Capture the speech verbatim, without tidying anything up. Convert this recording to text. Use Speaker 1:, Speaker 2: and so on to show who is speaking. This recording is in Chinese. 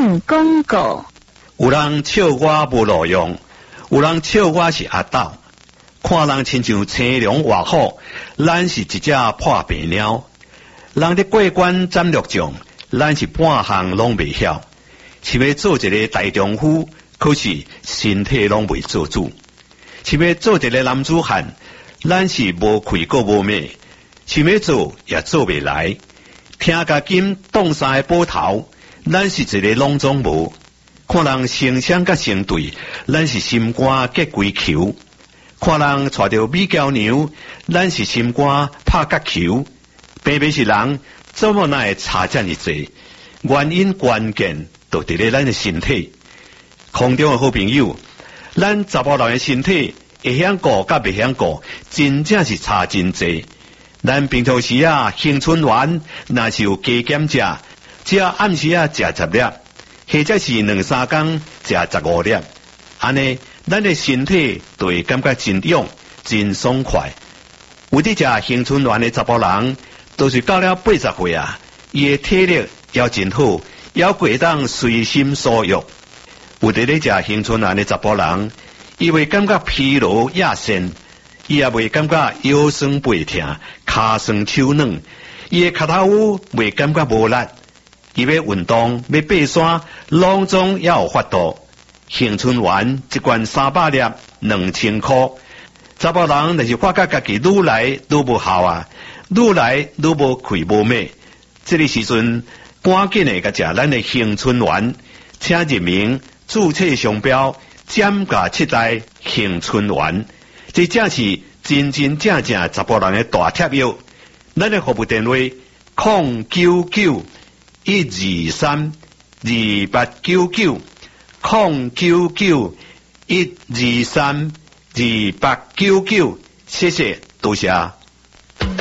Speaker 1: 省广告。
Speaker 2: 有人笑我无路用，有人笑我是阿斗。看人亲像青龙活虎，咱是一只破病鸟。人咧过关斩六将，咱是半项拢未晓。是要做一个大丈夫，可是身体拢未做主。是要做一个男子汉，咱是无气个无命。想要做也做未来。听甲金当三个宝头，咱是一个拢总无。看人成双甲成对，咱是心肝结鬼球。看人带着美娇娘，咱是心肝拍角球。偏偏是人，怎么那会差这么多？原因关键就伫咧咱的身体。空中的好朋友，咱查甫人的身体会晓顾甲袂晓顾，真正是差真济。咱平常时啊，青春丸若是有加减食，只要暗时啊食十粒，或者是两三工食十五粒，安尼咱的身体就会感觉真勇、真爽快。有伫食青春丸的查甫人，都是到了八十岁啊，伊的体力也真好，也会当随心所欲。有伫咧食青春丸的查甫人，伊会感觉疲劳亚身。伊也袂感觉腰酸背痛、骹酸手软，伊的脚头袂感觉无力。伊要运动、要爬山，拢总也有法度。青春丸一罐三百粒，两千箍。查甫人若是发觉家己愈来愈无效啊，愈来愈无气无脉，这个时阵赶紧的甲食咱的青春丸，请入名注册商标减价七代青春丸。这正是真真正正查甫人的大贴药。咱的服务电话：零九九一二三二八九九，零九九一二三二八九九。谢谢，多谢。